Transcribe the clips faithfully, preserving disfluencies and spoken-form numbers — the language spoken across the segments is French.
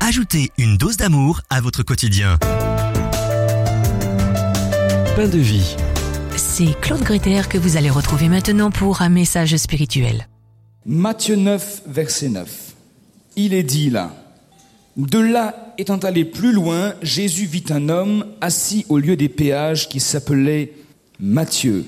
Ajoutez une dose d'amour à votre quotidien. Pain de vie. C'est Claude Greter que vous allez retrouver maintenant pour un message spirituel. Matthieu neuf, verset neuf. Il est dit là, de là étant allé plus loin, Jésus vit un homme assis au lieu des péages qui s'appelait Matthieu.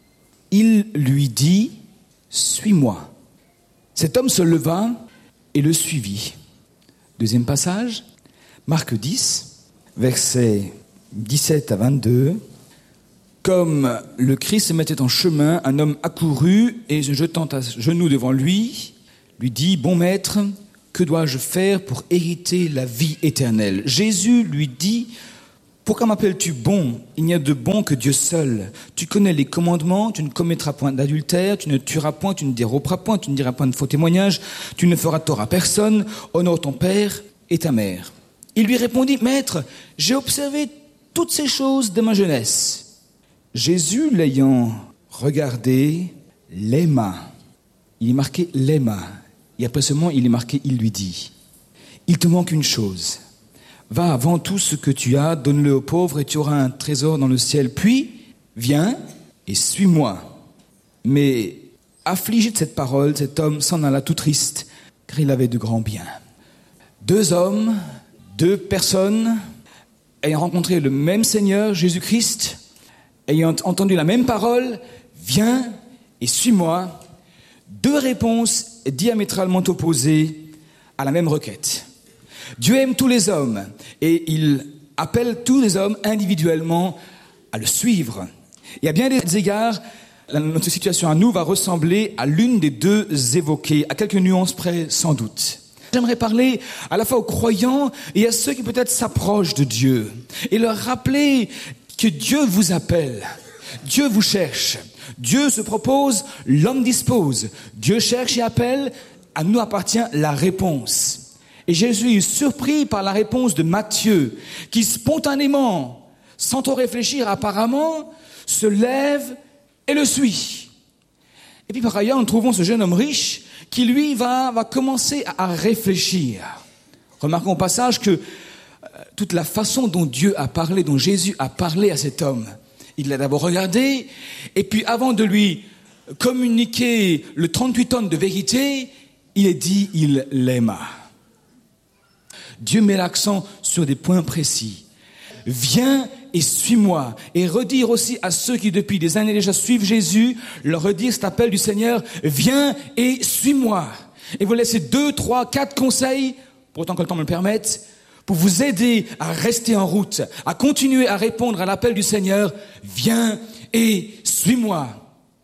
Il lui dit, suis-moi. Cet homme se leva et le suivit. Deuxième passage, Marc dix, versets dix-sept à vingt-deux. Comme le Christ se mettait en chemin, un homme accourut et se jetant à genoux devant lui, lui dit, bon maître, que dois-je faire pour hériter la vie éternelle ? Jésus lui dit, pourquoi m'appelles-tu bon ? Il n'y a de bon que Dieu seul. Tu connais les commandements, tu ne commettras point d'adultère, tu ne tueras point, tu ne déroberas point, tu ne diras point de faux témoignages, tu ne feras tort à personne, honore ton père et ta mère. Il lui répondit, maître, j'ai observé toutes ces choses de ma jeunesse. Jésus, l'ayant regardé, l'aima. Il est marqué l'aima. Et après ce mot, il est marqué, il lui dit, il te manque une chose. Va, vends tout ce que tu as, donne-le aux pauvres et tu auras un trésor dans le ciel. Puis, viens et suis-moi. Mais, affligé de cette parole, cet homme s'en alla tout triste, car il avait de grands biens. Deux hommes, deux personnes, ayant rencontré le même Seigneur, Jésus-Christ, ayant entendu la même parole, viens et suis-moi. Deux réponses diamétralement opposées à la même requête. Dieu aime tous les hommes et il appelle tous les hommes individuellement à le suivre. Et à bien des égards, notre situation à nous va ressembler à l'une des deux évoquées, à quelques nuances près sans doute. J'aimerais parler à la fois aux croyants et à ceux qui peut-être s'approchent de Dieu et leur rappeler que Dieu vous appelle, Dieu vous cherche, Dieu se propose, l'homme dispose, Dieu cherche et appelle, à nous appartient la réponse. Et Jésus est surpris par la réponse de Matthieu, qui spontanément, sans trop réfléchir apparemment, se lève et le suit. Et puis par ailleurs, nous trouvons ce jeune homme riche qui lui va, va commencer à réfléchir. Remarquons au passage que toute la façon dont Dieu a parlé, dont Jésus a parlé à cet homme, il l'a d'abord regardé, et puis avant de lui communiquer le trente-huit tonnes de vérité, il est dit, il l'aima. Dieu met l'accent sur des points précis. Viens et suis-moi. Et redire aussi à ceux qui depuis des années déjà suivent Jésus, leur redire cet appel du Seigneur, viens et suis-moi. Et vous laissez deux, trois, quatre conseils, pour autant que le temps me le permette, pour vous aider à rester en route, à continuer à répondre à l'appel du Seigneur, viens et suis-moi. D'accord ?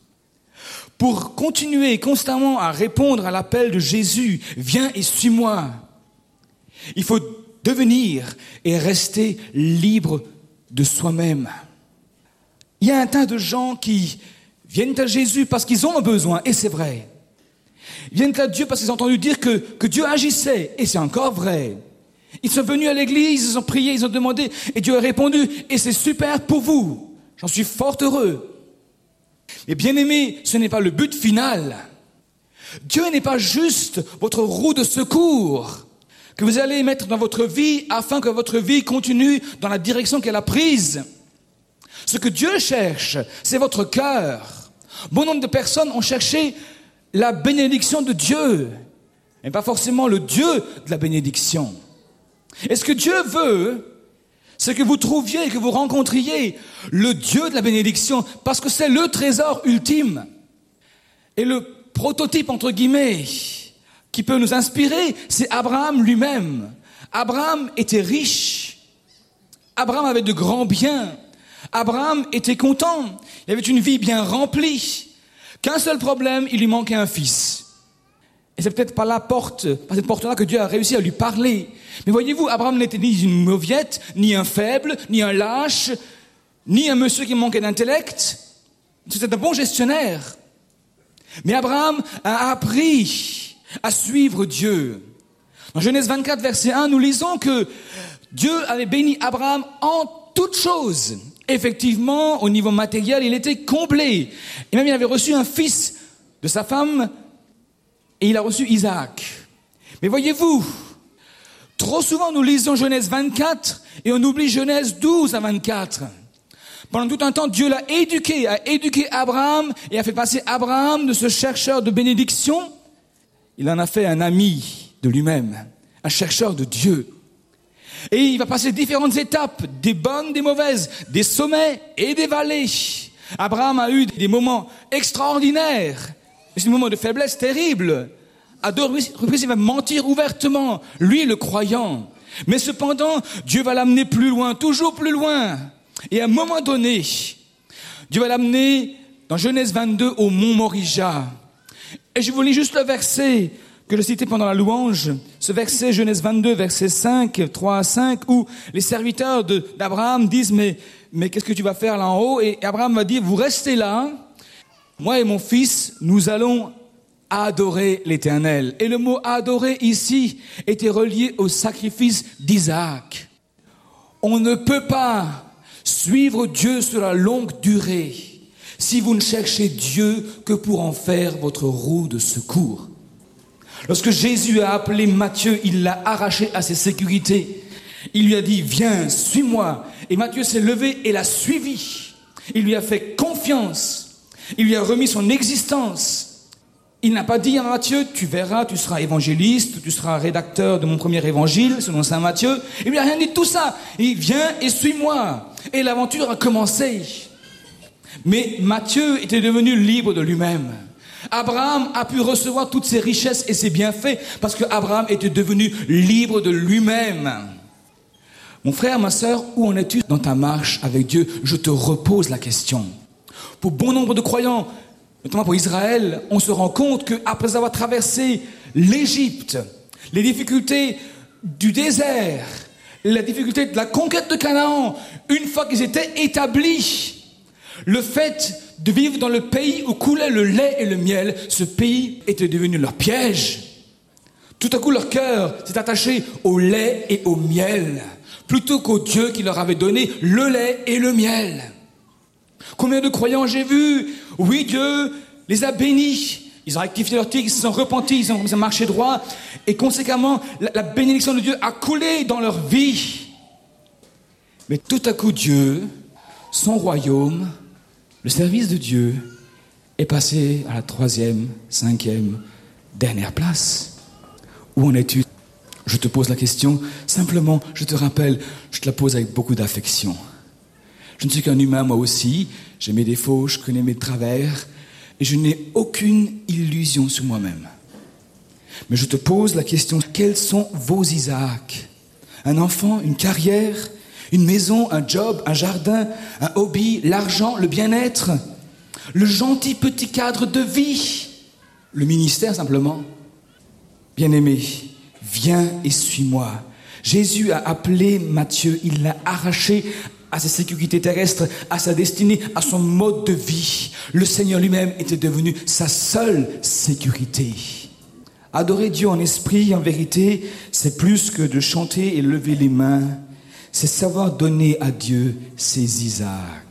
Pour continuer constamment à répondre à l'appel de Jésus, viens et suis-moi, il faut devenir et rester libre de soi-même. Il y a un tas de gens qui viennent à Jésus parce qu'ils ont un besoin, et c'est vrai. Ils viennent à Dieu parce qu'ils ont entendu dire que, que Dieu agissait, et c'est encore vrai. Ils sont venus à l'église, ils ont prié, ils ont demandé, et Dieu a répondu, et c'est super pour vous. J'en suis fort heureux. Mais bien aimé, ce n'est pas le but final. Dieu n'est pas juste votre roue de secours que vous allez mettre dans votre vie afin que votre vie continue dans la direction qu'elle a prise. Ce que Dieu cherche, c'est votre cœur. Bon nombre de personnes ont cherché la bénédiction de Dieu, mais pas forcément le Dieu de la bénédiction. Et ce que Dieu veut, c'est que vous trouviez et que vous rencontriez le Dieu de la bénédiction, parce que c'est le trésor ultime. Et le prototype, entre guillemets, qui peut nous inspirer, c'est Abraham lui-même. Abraham était riche. Abraham avait de grands biens. Abraham était content. Il avait une vie bien remplie. Qu'un seul problème, il lui manquait un fils. Et c'est peut-être par la porte, par cette porte-là que Dieu a réussi à lui parler. Mais voyez-vous, Abraham n'était ni une mauviette, ni un faible, ni un lâche, ni un monsieur qui manquait d'intellect. C'était un bon gestionnaire. Mais Abraham a appris à suivre Dieu. Dans Genèse vingt-quatre, verset un, nous lisons que Dieu avait béni Abraham en toutes choses. Effectivement, au niveau matériel, il était comblé. Et même il avait reçu un fils de sa femme, et il a reçu Isaac. Mais voyez-vous, Trop souvent, nous lisons Genèse vingt-quatre et on oublie Genèse douze à vingt-quatre. Pendant tout un temps, Dieu l'a éduqué, a éduqué Abraham et a fait passer Abraham de ce chercheur de bénédiction. Il en a fait un ami de lui-même, un chercheur de Dieu. Et il va passer différentes étapes, des bonnes, des mauvaises, des sommets et des vallées. Abraham a eu des moments extraordinaires, des moments de faiblesse terribles. À deux reprises, il va mentir ouvertement, lui le croyant. Mais cependant, Dieu va l'amener plus loin, toujours plus loin. Et à un moment donné, Dieu va l'amener dans Genèse vingt-deux au mont Morija. Et je vous lis juste le verset que je citais pendant la louange. Ce verset, Genèse vingt-deux, verset cinq, trois à cinq, où les serviteurs de, d'Abraham disent, mais, mais qu'est-ce que tu vas faire là en haut? Et Abraham va dire, vous restez là, moi et mon fils, nous allons adorer l'Éternel. Et le mot adorer ici était relié au sacrifice d'Isaac. On ne peut pas suivre Dieu sur la longue durée si vous ne cherchez Dieu que pour en faire votre roue de secours. Lorsque Jésus a appelé Matthieu, il l'a arraché à ses sécurités. Il lui a dit, viens, suis-moi. Et Matthieu s'est levé et l'a suivi. Il lui a fait confiance. Il lui a remis son existence. Il n'a pas dit à Matthieu, tu verras, tu seras évangéliste, tu seras rédacteur de mon premier évangile, selon saint Matthieu. Il lui a rien dit de tout ça. Il vient et suis-moi. Et l'aventure a commencé. Mais Matthieu était devenu libre de lui-même. Abraham a pu recevoir toutes ses richesses et ses bienfaits parce que Abraham était devenu libre de lui-même. Mon frère, ma sœur, où en es-tu dans ta marche avec Dieu? Je te repose la question. Pour bon nombre de croyants, notamment pour Israël, on se rend compte qu'après avoir traversé l'Égypte, les difficultés du désert, la difficulté de la conquête de Canaan, une fois qu'ils étaient établis, le fait de vivre dans le pays où coulait le lait et le miel, ce pays était devenu leur piège. Tout à coup, leur cœur s'est attaché au lait et au miel, plutôt qu'au Dieu qui leur avait donné le lait et le miel. Combien de croyants j'ai vu? Oui, Dieu les a bénis. Ils ont rectifié leur tir, ils se sont repentis, ils ont, ils ont marché droit. Et conséquemment, la, la bénédiction de Dieu a coulé dans leur vie. Mais tout à coup, Dieu, son royaume, le service de Dieu est passé à la troisième, cinquième, dernière place. Où en es-tu? Je te pose la question, simplement, je te rappelle, je te la pose avec beaucoup d'affection. Je ne suis qu'un humain, moi aussi. J'ai mes défauts, je connais mes travers. Et je n'ai aucune illusion sur moi-même. Mais je te pose la question, quels sont vos Isaacs? Un enfant, une carrière, une maison, un job, un jardin, un hobby, l'argent, le bien-être, le gentil petit cadre de vie, le ministère simplement. Bien-aimé, viens et suis-moi. Jésus a appelé Matthieu, il l'a arraché à ses sécurités terrestres, à sa destinée, à son mode de vie. Le Seigneur lui-même était devenu sa seule sécurité. Adorer Dieu en esprit, en vérité, c'est plus que de chanter et lever les mains. C'est savoir donner à Dieu ses Isaacs.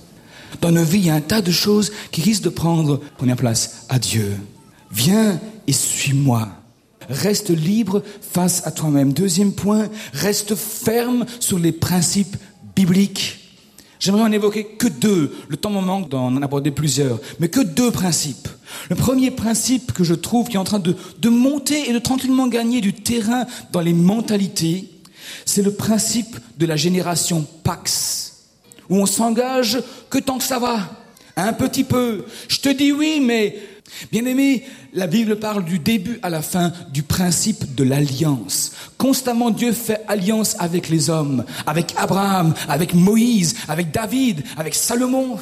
Dans nos vies, il y a un tas de choses qui risquent de prendre première place à Dieu. Viens et suis-moi. Reste libre face à toi-même. Deuxième point, reste ferme sur les principes biblique. J'aimerais en évoquer que deux. Le temps me manque d'en aborder plusieurs. Mais que deux principes. Le premier principe que je trouve qui est en train de, de monter et de tranquillement gagner du terrain dans les mentalités, c'est le principe de la génération Pax. Où on s'engage que tant que ça va. Un petit peu. Je te dis oui, mais... Bien aimé, la Bible parle du début à la fin du principe de l'alliance. Constamment, Dieu fait alliance avec les hommes, avec Abraham, avec Moïse, avec David, avec Salomon.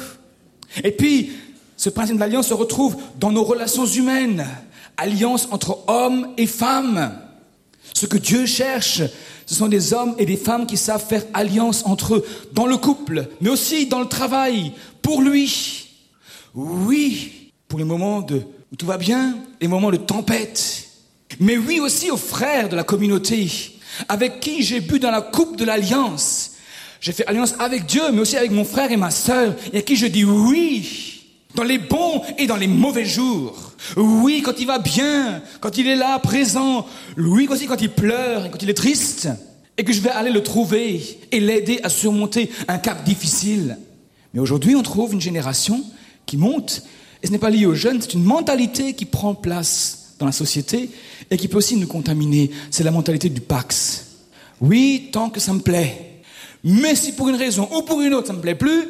Et puis, ce principe de l'alliance se retrouve dans nos relations humaines. Alliance entre hommes et femmes. Ce que Dieu cherche, ce sont des hommes et des femmes qui savent faire alliance entre eux, dans le couple, mais aussi dans le travail, pour lui. Oui, pour les moments de, où tout va bien, les moments de tempête. Mais oui aussi aux frères de la communauté, avec qui j'ai bu dans la coupe de l'alliance. J'ai fait alliance avec Dieu, mais aussi avec mon frère et ma sœur, et à qui je dis oui, dans les bons et dans les mauvais jours. Oui, quand il va bien, quand il est là, présent. Oui, aussi quand il pleure et quand il est triste. Et que je vais aller le trouver et l'aider à surmonter un cap difficile. Mais aujourd'hui, on trouve une génération qui monte. Et ce n'est pas lié aux jeunes, c'est une mentalité qui prend place dans la société et qui peut aussi nous contaminer. C'est la mentalité du Pax. Oui, tant que ça me plaît. Mais si pour une raison ou pour une autre ça ne me plaît plus,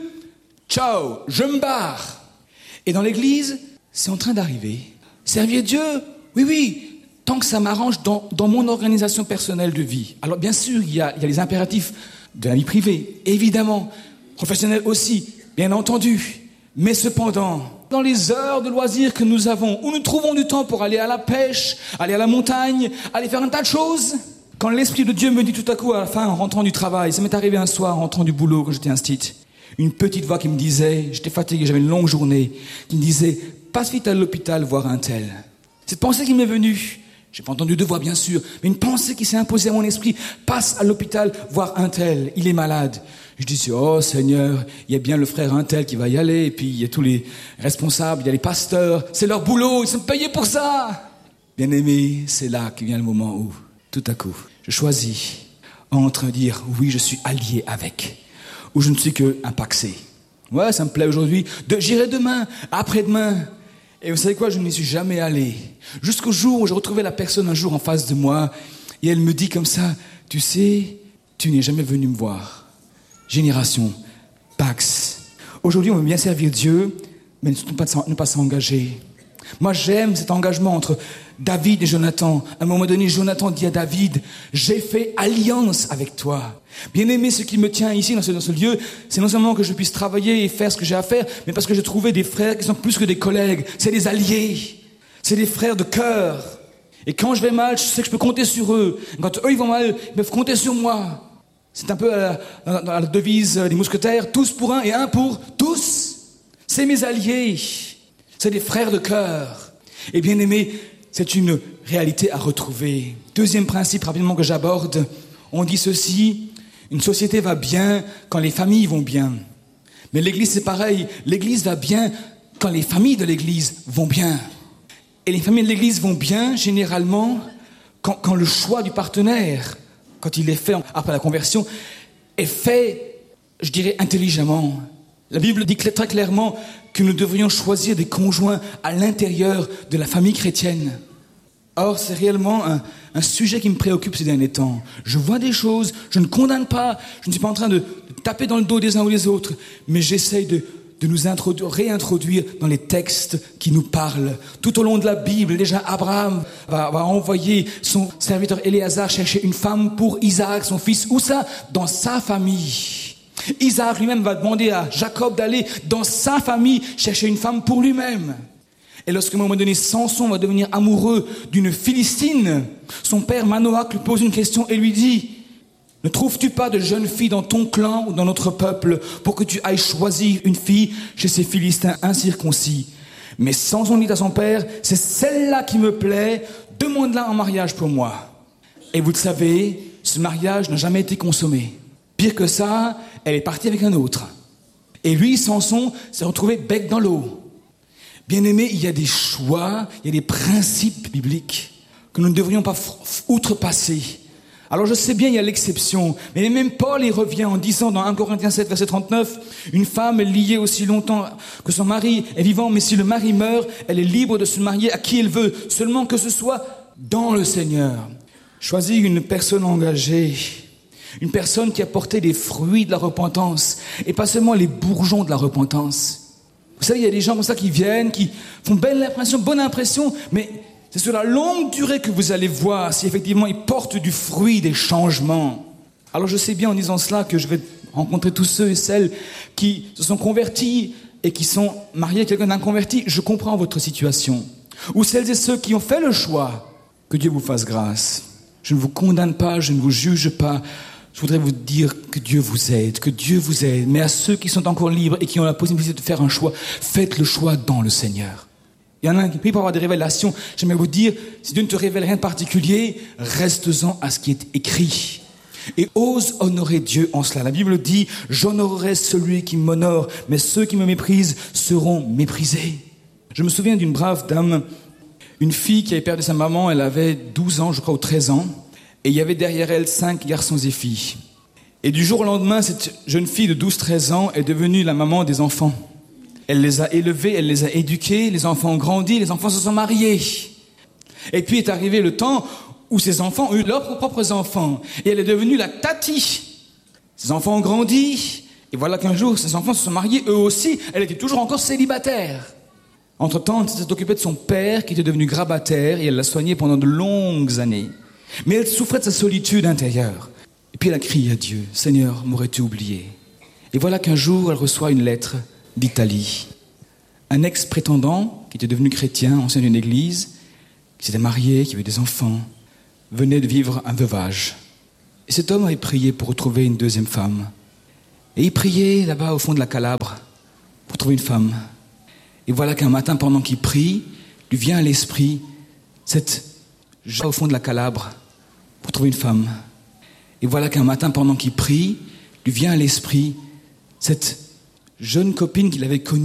ciao, je me barre. Et dans l'église, c'est en train d'arriver. Servir Dieu, oui, oui, tant que ça m'arrange dans, dans mon organisation personnelle de vie. Alors bien sûr, il y a, il y a les impératifs de la vie privée, évidemment, professionnelle aussi, bien entendu. Mais cependant, dans les heures de loisirs que nous avons, où nous trouvons du temps pour aller à la pêche, aller à la montagne, aller faire un tas de choses, quand l'Esprit de Dieu me dit tout à coup à la fin, en rentrant du travail, ça m'est arrivé un soir en rentrant du boulot quand j'étais instit, une petite voix qui me disait, j'étais fatigué, j'avais une longue journée, qui me disait, passe vite à l'hôpital voir un tel. Cette pensée qui m'est venue, j'ai pas entendu de voix bien sûr, mais une pensée qui s'est imposée à mon esprit, passe à l'hôpital voir un tel, il est malade. Je dis, oh Seigneur, il y a bien le frère un tel qui va y aller, et puis il y a tous les responsables, il y a les pasteurs, c'est leur boulot, ils sont payés pour ça. Bien aimé, c'est là que vient le moment où, tout à coup, je choisis entre dire, oui, je suis allié avec, ou je ne suis qu'un paxé. Ouais, ça me plaît aujourd'hui, de, j'irai demain, après-demain. Et vous savez quoi, je n'y suis jamais allé. Jusqu'au jour où j'ai retrouvé la personne un jour en face de moi, et elle me dit comme ça, tu sais, tu n'es jamais venu me voir. Génération, Pax. Aujourd'hui, on veut bien servir Dieu, mais ne pas, ne pas s'engager. Moi, j'aime cet engagement entre David et Jonathan. À un moment donné, Jonathan dit à David, j'ai fait alliance avec toi. Bien aimé, ce qui me tient ici, dans ce, dans ce lieu, c'est non seulement que je puisse travailler et faire ce que j'ai à faire, mais parce que j'ai trouvé des frères qui sont plus que des collègues. C'est des alliés. C'est des frères de cœur. Et quand je vais mal, je sais que je peux compter sur eux. Quand eux, ils vont mal, ils peuvent compter sur moi. C'est un peu à la, à la devise des mousquetaires, tous pour un et un pour tous. C'est mes alliés. C'est des frères de cœur. Et bien aimé, c'est une réalité à retrouver. Deuxième principe rapidement que j'aborde, on dit ceci, une société va bien quand les familles vont bien. Mais l'église c'est pareil, l'église va bien quand les familles de l'église vont bien. Et les familles de l'église vont bien généralement quand, quand le choix du partenaire, quand il est fait après la conversion, est fait, je dirais, intelligemment. La Bible dit très clairement que nous devrions choisir des conjoints à l'intérieur de la famille chrétienne. Or, c'est réellement un, un sujet qui me préoccupe ces derniers temps. Je vois des choses, je ne condamne pas, je ne suis pas en train de, de taper dans le dos des uns ou des autres, mais j'essaye de, de nous introduire, réintroduire dans les textes qui nous parlent. Tout au long de la Bible, déjà Abraham va, va envoyer son serviteur Éléazar chercher une femme pour Isaac, son fils. Où ça? Dans sa famille. Isaac lui-même va demander à Jacob d'aller dans sa famille chercher une femme pour lui-même. Et lorsqu'à un moment donné, Samson va devenir amoureux d'une Philistine, son père Manoach lui pose une question et lui dit, ne trouves-tu pas de jeune fille dans ton clan ou dans notre peuple pour que tu ailles choisir une fille chez ces Philistins incirconcis? Mais Samson dit à son père, c'est celle-là qui me plaît, demande-la en mariage pour moi. Et vous le savez, ce mariage n'a jamais été consommé. Pire que ça, elle est partie avec un autre. Et lui, Samson, s'est retrouvé bec dans l'eau. Bien aimé, il y a des choix, il y a des principes bibliques que nous ne devrions pas outrepasser. Alors je sais bien, il y a l'exception, mais même Paul y revient en disant dans un Corinthiens sept, verset trente-neuf, une femme est liée aussi longtemps que son mari est vivant, mais si le mari meurt, elle est libre de se marier à qui elle veut, seulement que ce soit dans le Seigneur. Choisir une personne engagée, une personne qui a porté des fruits de la repentance, et pas seulement les bourgeons de la repentance. Vous savez, il y a des gens comme ça qui viennent, qui font belle impression, bonne impression, mais c'est sur la longue durée que vous allez voir si effectivement ils portent du fruit des changements. Alors je sais bien en disant cela que je vais rencontrer tous ceux et celles qui se sont convertis et qui sont mariés à quelqu'un d'inconverti. Je comprends votre situation. Ou celles et ceux qui ont fait le choix, que Dieu vous fasse grâce. Je ne vous condamne pas, je ne vous juge pas. Je voudrais vous dire que Dieu vous aide, que Dieu vous aide. Mais à ceux qui sont encore libres et qui ont la possibilité de faire un choix, faites le choix dans le Seigneur. Il y en a un qui prie pour avoir des révélations. J'aimerais vous dire, si Dieu ne te révèle rien de particulier, reste-en à ce qui est écrit. Et ose honorer Dieu en cela. La Bible dit, j'honorerai celui qui m'honore, mais ceux qui me méprisent seront méprisés. Je me souviens d'une brave dame, une fille qui avait perdu sa maman, elle avait douze ans, je crois, ou treize ans, et il y avait derrière elle cinq garçons et filles. Et du jour au lendemain, cette jeune fille de douze treize ans est devenue la maman des enfants. Elle les a élevés, elle les a éduqués, les enfants ont grandi, les enfants se sont mariés. Et puis est arrivé le temps où ces enfants ont eu leurs propres enfants, et elle est devenue la tati. Ces enfants ont grandi, et voilà qu'un jour, ces enfants se sont mariés, eux aussi, elle était toujours encore célibataire. Entre-temps, elle s'est occupée de son père, qui était devenu grabataire, et elle l'a soigné pendant de longues années. Mais elle souffrait de sa solitude intérieure. Et puis elle a crié à Dieu, « Seigneur, m'aurais-tu oublié ?» Et voilà qu'un jour, elle reçoit une lettre d'Italie. Un ex-prétendant, qui était devenu chrétien, ancien d'une église, qui s'était marié, qui avait des enfants, venait de vivre un veuvage. Et cet homme avait prié pour retrouver une deuxième femme. Et il priait là-bas au fond de la Calabre pour trouver une femme. Et voilà qu'un matin, pendant qu'il prie, lui vient à l'esprit cette jeune au fond de la Calabre pour trouver une femme. Et voilà qu'un matin, pendant qu'il prie, lui vient à l'esprit cette jeune copine qu'il avait connue